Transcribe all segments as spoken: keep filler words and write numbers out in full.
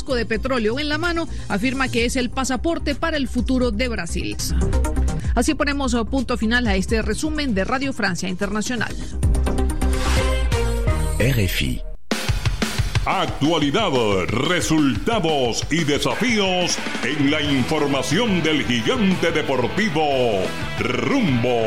frasco de petróleo en la mano, afirma que es el pasaporte para el futuro de Brasil. Así ponemos punto final a este resumen de Radio Francia Internacional. R F I. Actualidad, resultados y desafíos en la información del gigante deportivo Rumbo.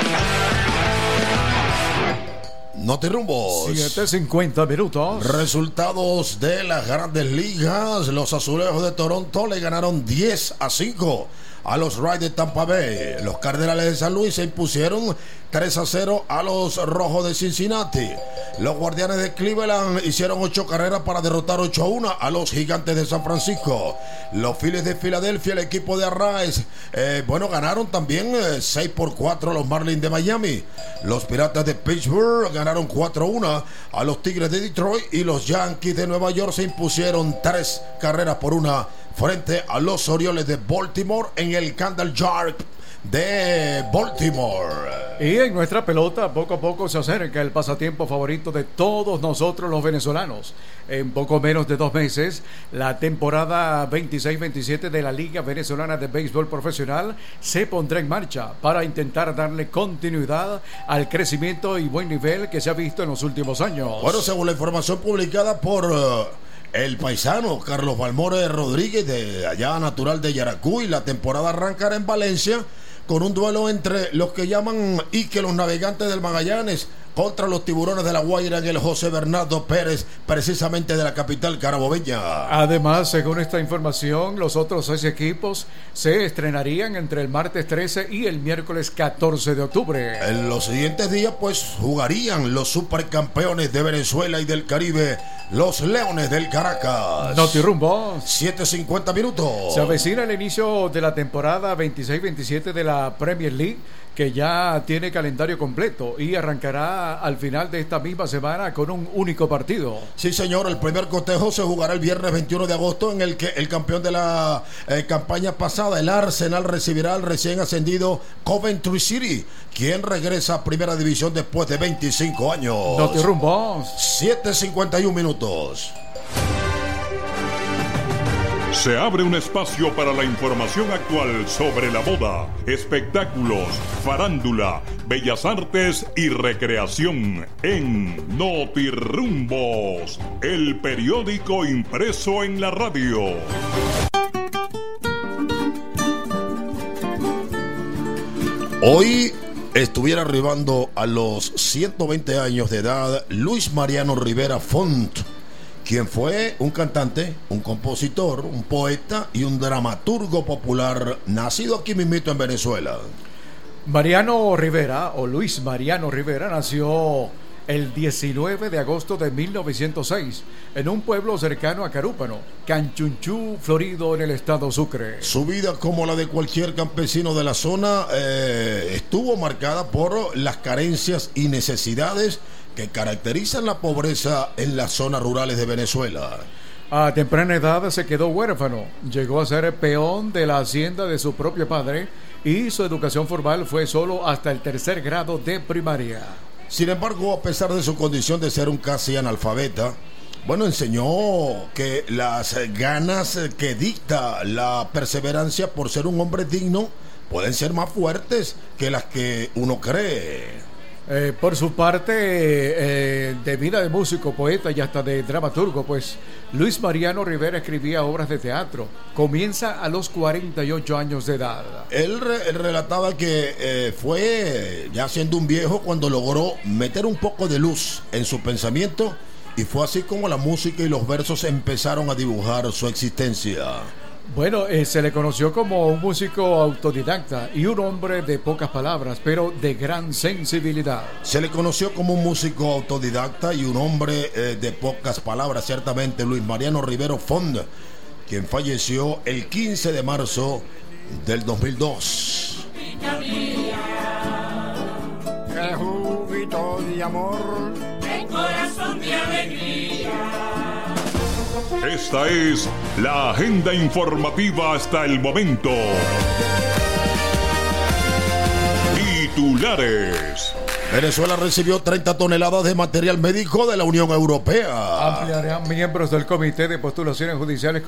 Notirumbos. siete cincuenta minutos. Resultados de las grandes ligas. Los Azulejos de Toronto le ganaron diez a cinco a los Rays de Tampa Bay. Los Cardenales de San Luis se impusieron tres a cero a los Rojos de Cincinnati. Los Guardianes de Cleveland hicieron ocho carreras para derrotar ocho a uno a los Gigantes de San Francisco. Los Phillies de Filadelfia, el equipo de Arraez, eh, bueno, ganaron también eh, seis por cuatro a los Marlins de Miami. Los Piratas de Pittsburgh ganaron cuatro a uno a los Tigres de Detroit, y los Yankees de Nueva York se impusieron tres carreras por una frente a los Orioles de Baltimore en el Candler Yard de Baltimore. Y en nuestra pelota poco a poco se acerca el pasatiempo favorito de todos nosotros los venezolanos. En poco menos de dos meses, la temporada veintiséis veintisiete de la Liga Venezolana de Béisbol Profesional se pondrá en marcha para intentar darle continuidad al crecimiento y buen nivel que se ha visto en los últimos años. Bueno, según la información publicada por Uh, el paisano Carlos Balmore Rodríguez, de allá natural de Yaracuy, la temporada arrancará en Valencia con un duelo entre los que llaman Ike los Navegantes del Magallanes contra los Tiburones de la Guaira en el José Bernardo Pérez, precisamente de la capital carabobeña. Además, según esta información, los otros seis equipos se estrenarían entre el martes trece y el miércoles catorce de octubre. En los siguientes días, pues, jugarían los supercampeones de Venezuela y del Caribe, los Leones del Caracas. Notirumbo. siete cincuenta minutos. Se avecina el inicio de la temporada veintiséis veintisiete de la Premier League, que ya tiene calendario completo y arrancará al final de esta misma semana con un único partido. Sí, señor, el primer cotejo se jugará el viernes veintiuno de agosto, en el que el campeón de la eh, campaña pasada, el Arsenal, recibirá al recién ascendido Coventry City, quien regresa a Primera División después de veinticinco años. Notirumbo. siete cincuenta y uno minutos. Se abre un espacio para la información actual sobre la moda, espectáculos, farándula, bellas artes y recreación en Notirumbos, el periódico impreso en la radio. Hoy estuviera arribando a los ciento veinte años de edad Luis Mariano Rivera Font, quien fue un cantante, un compositor, un poeta y un dramaturgo popular, nacido aquí mismito en Venezuela. Mariano Rivera, o Luis Mariano Rivera, nació el diecinueve de agosto de mil novecientos seis en un pueblo cercano a Carúpano, Canchunchú, Florido, en el estado Sucre. Su vida, como la de cualquier campesino de la zona, eh, estuvo marcada por las carencias y necesidades que caracterizan la pobreza en las zonas rurales de Venezuela. A temprana edad se quedó huérfano, llegó a ser peón de la hacienda de su propio padre y su educación formal fue solo hasta el tercer grado de primaria. Sin embargo, a pesar de su condición de ser un casi analfabeta, bueno, enseñó que las ganas que dicta la perseverancia por ser un hombre digno pueden ser más fuertes que las que uno cree. Eh, por su parte, eh, de vida de músico, poeta y hasta de dramaturgo, pues Luis Mariano Rivera escribía obras de teatro. Comienza a los cuarenta y ocho años de edad. Él, re- él relataba que eh, fue ya siendo un viejo cuando logró meter un poco de luz en su pensamiento, y fue así como la música y los versos empezaron a dibujar su existencia. Bueno, eh, se le conoció como un músico autodidacta y un hombre de pocas palabras, pero de gran sensibilidad. Se le conoció como un músico autodidacta y un hombre eh, de pocas palabras, ciertamente, Luis Mariano Rivera Font, quien falleció el quince de marzo del dos mil dos. Qué júbilo de amor, qué corazón de alegría. Esta es la agenda informativa hasta el momento. Titulares. Venezuela recibió treinta toneladas de material médico de la Unión Europea. Ampliarán miembros del Comité de Postulaciones Judiciales